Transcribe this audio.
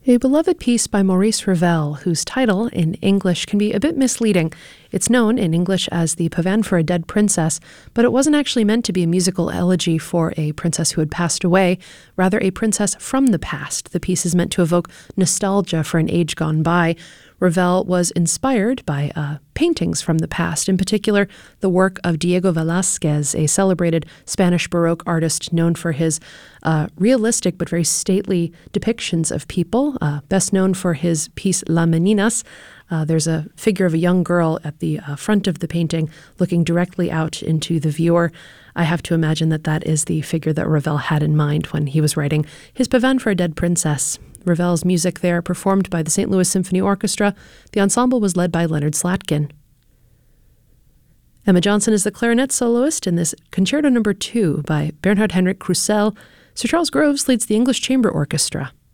A beloved piece by Maurice Ravel, whose title in English can be a bit misleading. It's known in English as the Pavane for a Dead Princess, but it wasn't actually meant to be a musical elegy for a princess who had passed away, rather a princess from the past. The piece is meant to evoke nostalgia for an age gone by. Ravel was inspired by paintings from the past, in particular the work of Diego Velázquez, a celebrated Spanish Baroque artist known for his realistic but very stately depictions of people, best known for his piece La Meninas. There's a figure of a young girl at the front of the painting looking directly out into the viewer. I have to imagine that that is the figure that Ravel had in mind when he was writing his Pavane for a Dead Princess. Ravel's music there, performed by the St. Louis Symphony Orchestra. The ensemble was led by Leonard Slatkin. Emma Johnson is the clarinet soloist in this Concerto No. 2 by Bernhard Henrik Krusell. Sir Charles Groves leads the English Chamber Orchestra.